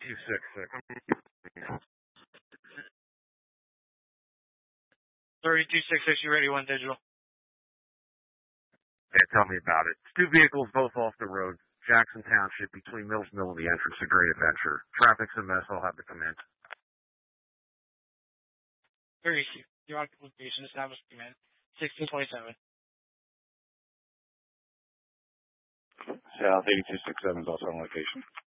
3266, you ready, 1 digital? Yeah, tell me about it. It's 2 vehicles, both off the road. Jackson Township, between Mills Mill and the entrance to Great Adventure. Traffic's a mess. I'll have to come in. Very easy. Your occupation established command. 1627. South 8267 is also on location.